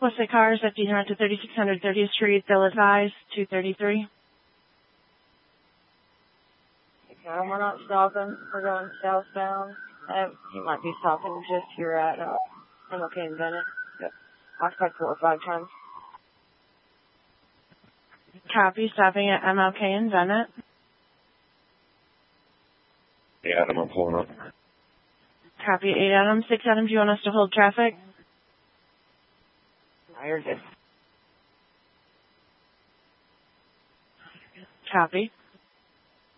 Westlake cars, FD direct to 3600 30th Street, Bill advised, 233. We're not stopping. We're going southbound. He might be stopping just here at MLK and Bennett. Yep. Occupied 4 or 5 times. Copy, stopping at MLK and Bennett. Yeah, Adam, I'm pulling up. Copy, 8 Adam. 6 Adam, do you want us to hold traffic? No, you're good. Copy.